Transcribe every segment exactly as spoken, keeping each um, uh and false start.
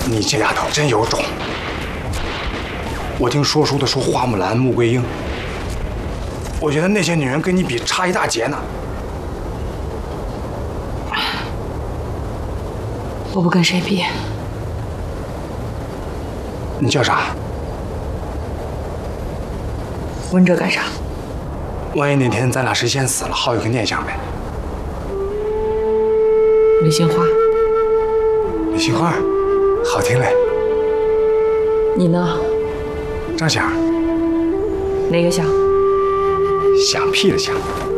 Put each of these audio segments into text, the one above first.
你这丫头真有种！我听说书的说花木兰、穆桂英，我觉得那些女人跟你比差一大截呢。 我不跟谁比。 你叫啥？ 问这干啥？ 万一哪天咱俩谁先死了，好有个念想呗。 李杏花。 李杏花，好听嘞。 你呢？ 张响。 哪个响？ 响屁的响。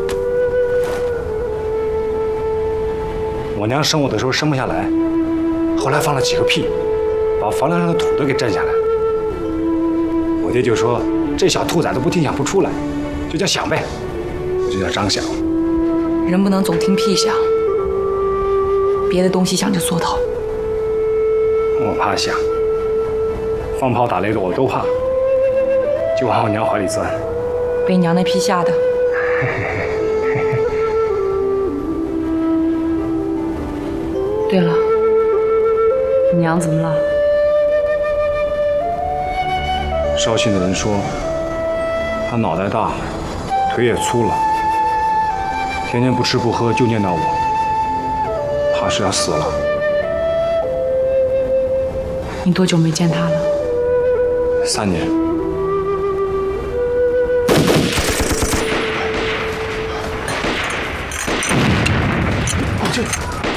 我娘生我的时候生不下来，后来放了几个屁，把房梁上的土都给震下来。我爹就说这小兔崽子不听响不出来，就叫响呗，我就叫张响。 人不能总听屁响，别的东西响就缩头。 我怕响，放炮打雷的我都怕，就往我娘怀里钻。 被娘那屁吓的。对了，你娘怎么了？ 绍兴的人说，她脑袋大，腿也粗了，天天不吃不喝就念叨我，怕是要死了。 你多久没见她了？ 三年。这。